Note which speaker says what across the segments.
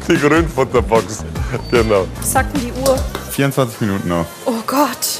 Speaker 1: Die Grünfutterbox, genau.
Speaker 2: Was sagt denn die Uhr?
Speaker 3: 24 Minuten noch.
Speaker 2: Oh Gott.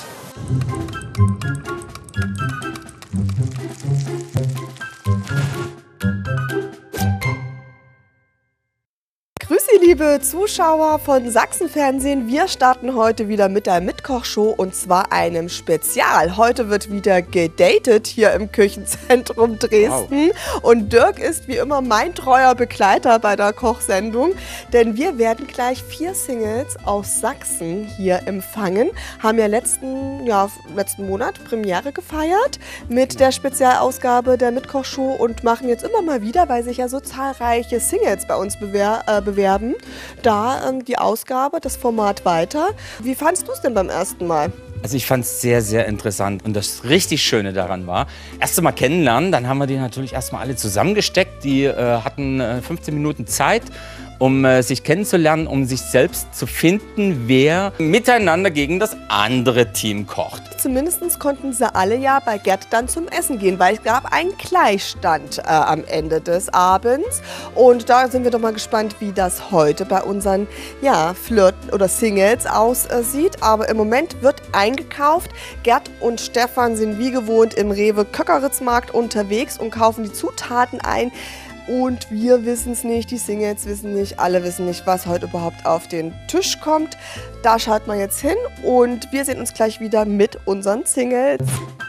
Speaker 2: Grüß Sie, liebe Zuschauer von Sachsenfernsehen. Wir starten heute wieder mit der Mitkochshow und zwar einem Spezial. Heute wird wieder gedatet hier im Küchenzentrum Dresden. Wow. Und Dirk ist wie immer mein treuer Begleiter bei der Kochsendung, denn wir werden gleich 4 Singles aus Sachsen hier empfangen. Haben ja letzten Monat Premiere gefeiert mit der Spezialausgabe der Mitkochshow und machen jetzt immer mal wieder, weil sich ja so zahlreiche Singles bei uns bewerben, da die Ausgabe, das Format weiter. Wie fandst du es denn beim ersten Mal?
Speaker 4: Also ich fand es sehr, sehr interessant und das richtig Schöne daran war, erst einmal kennenlernen, dann haben wir die natürlich erstmal alle zusammengesteckt, die hatten 15 Minuten Zeit, um sich kennenzulernen, um sich selbst zu finden, wer miteinander gegen das andere Team kocht.
Speaker 2: Zumindest konnten sie alle ja bei Gerd dann zum Essen gehen, weil es gab einen Gleichstand am Ende des Abends. Und da sind wir doch mal gespannt, wie das heute bei unseren Flirten oder Singles aussieht. Aber im Moment wird eingekauft. Gerd und Stefan sind wie gewohnt im Rewe Köckeritzmarkt unterwegs und kaufen die Zutaten ein. Und wir wissen es nicht, die Singles wissen nicht, alle wissen nicht, was heute überhaupt auf den Tisch kommt. Da schalten wir jetzt hin und wir sehen uns gleich wieder mit unseren Singles.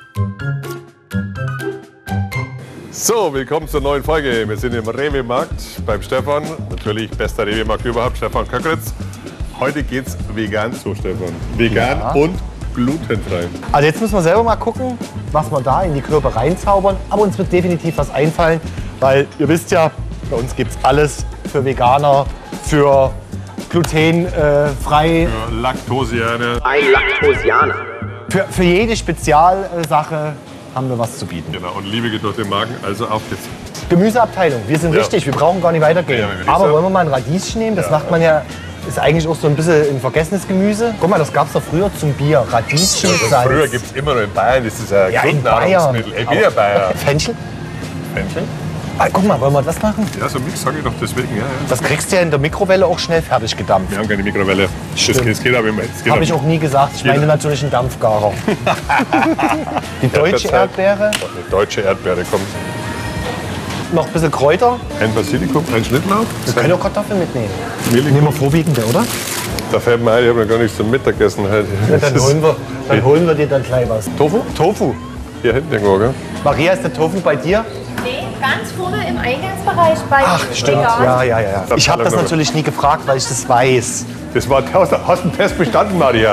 Speaker 1: So, willkommen zur neuen Folge. Wir sind im Rewe-Markt beim Stefan. Natürlich bester Rewe-Markt überhaupt, Stefan Köckeritz. Heute geht's vegan zu, Stefan. Vegan und glutenfrei.
Speaker 5: Also jetzt müssen wir selber mal gucken, was wir da in die Körbe reinzaubern. Aber uns wird definitiv was einfallen. Weil ihr wisst ja, bei uns gibt es alles für Veganer, für glutenfrei.
Speaker 1: Für Laktosianer.
Speaker 6: Ein Laktosianer.
Speaker 5: Für jede Spezialsache haben wir was zu bieten.
Speaker 1: Genau, und Liebe geht durch den Magen, also auf geht's.
Speaker 5: Gemüseabteilung, wir sind richtig, wir brauchen gar nicht weitergehen.
Speaker 1: Ja,
Speaker 5: aber wollen wir mal ein Radieschen nehmen? Das macht man ja, ist eigentlich auch so ein bisschen ein vergessenes Gemüse. Guck mal, das gab es doch früher zum Bier, Radieschen, Salz.
Speaker 1: Früher gibt es immer noch in Bayern, das ist ein Grundnahrungsmittel. Wieder Bayern.
Speaker 5: Fenchel?
Speaker 1: Fenchel?
Speaker 5: Ah, guck mal, wollen wir das machen?
Speaker 1: Ja, so Mix sage ich doch deswegen. Ja.
Speaker 5: Das kriegst du ja in der Mikrowelle auch schnell fertig gedampft.
Speaker 1: Wir haben keine Mikrowelle. Das geht aber immer.
Speaker 5: Habe ich auch nie gesagt. Ich meine natürlich einen Dampfgarer. Die deutsche Erdbeere.
Speaker 1: Eine deutsche Erdbeere kommt.
Speaker 5: Noch ein bisschen Kräuter.
Speaker 1: Ein Basilikum, ein Schnittlauch.
Speaker 5: Wir können auch Kartoffeln mitnehmen.
Speaker 1: Mehl.
Speaker 5: Nehmen wir vorwiegende, oder?
Speaker 1: Da fällt mir ein, ich habe noch gar nichts zum Mittagessen heute.
Speaker 5: Ja, dann holen wir dir dann gleich was.
Speaker 1: Tofu?
Speaker 5: Tofu.
Speaker 1: Hier hinten irgendwo, gell?
Speaker 5: Maria, ist der Tofu bei dir?
Speaker 7: Nee, ganz vorne im Eingangsbereich bei
Speaker 5: Ach, stimmt.
Speaker 7: Vegan.
Speaker 5: Ja. Ich habe das natürlich nie gefragt, weil ich das weiß.
Speaker 1: Das war, hast du einen Test bestanden, Maria?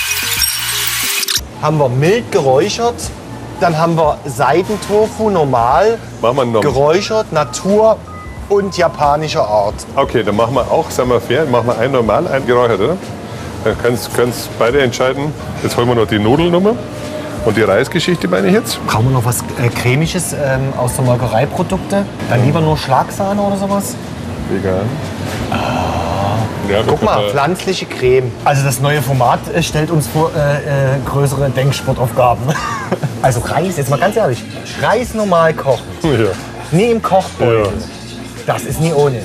Speaker 5: Haben wir mild geräuchert. Dann haben wir Seidentofu normal,
Speaker 1: Machen wir noch.
Speaker 5: geräuchert, Natur und japanischer Art.
Speaker 1: Okay, dann machen wir auch, sagen wir fair, machen wir einen normal, einen geräuchert, oder? Dann können es beide entscheiden. Jetzt holen wir noch die Nudelnummer. Und die Reisgeschichte meine ich jetzt?
Speaker 5: Brauchen wir noch was Cremiges aus der Molkereiprodukte? Dann lieber nur Schlagsahne oder sowas?
Speaker 1: Vegan. Ja,
Speaker 5: Guck mal, pflanzliche Creme. Also das neue Format stellt uns vor größere Denksportaufgaben. Also Reis, jetzt mal ganz ehrlich, Reis normal kochen.
Speaker 1: Ja.
Speaker 5: Nie im Kochbeutel.
Speaker 1: Ja.
Speaker 5: Das ist nie ohne.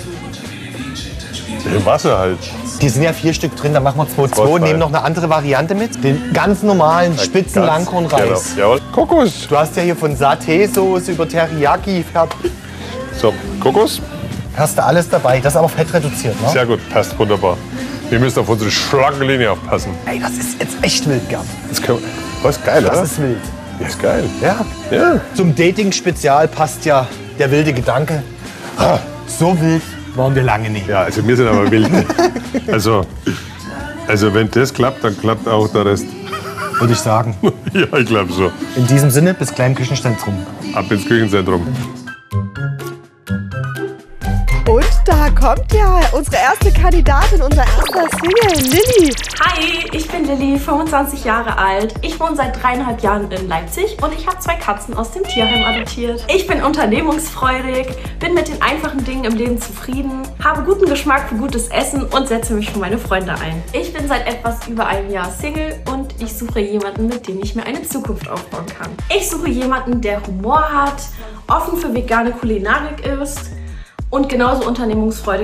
Speaker 1: Im Wasser halt.
Speaker 5: Die sind ja 4 Stück drin, dann machen wir 2-2,
Speaker 1: Zwei.
Speaker 5: nehmen noch eine andere Variante mit. Den ganz normalen spitzen Langkornreis.
Speaker 1: Genau. Jawohl. Kokos.
Speaker 5: Du hast ja hier von Saté-Soße über Teriyaki.
Speaker 1: So, Kokos.
Speaker 5: Hast du alles dabei. Das ist aber fettreduziert, ne?
Speaker 1: Sehr gut, passt wunderbar. Wir müssen auf unsere schlanke Linie aufpassen.
Speaker 5: Ey, das ist jetzt echt wild, Gerd.
Speaker 1: Das ist geil,
Speaker 5: Das
Speaker 1: oder?
Speaker 5: ist wild.
Speaker 1: Das ist geil.
Speaker 5: Ja.
Speaker 1: Ja.
Speaker 5: Zum Dating-Spezial passt ja der wilde Gedanke. So wild waren wir lange nicht.
Speaker 1: Ja, also wir sind aber wild. Also wenn das klappt, dann klappt auch der Rest.
Speaker 5: Würde ich sagen.
Speaker 1: Ja, ich glaube so.
Speaker 5: In diesem Sinne, bis gleich im Küchenzentrum.
Speaker 1: Ab ins Küchenzentrum.
Speaker 2: Und da kommt ja unsere erste Kandidatin, unser erster Single, Lilly.
Speaker 8: Hi, ich bin Lilly, 25 Jahre alt. Ich wohne seit 3,5 Jahren in Leipzig und ich habe 2 Katzen aus dem Tierheim adoptiert. Ich bin unternehmungsfreudig, bin mit den einfachen Dingen im Leben zufrieden, habe guten Geschmack für gutes Essen und setze mich für meine Freunde ein. Ich bin seit etwas über einem Jahr Single und ich suche jemanden, mit dem ich mir eine Zukunft aufbauen kann. Ich suche jemanden, der Humor hat, offen für vegane Kulinarik ist und genauso unternehmungsfreudig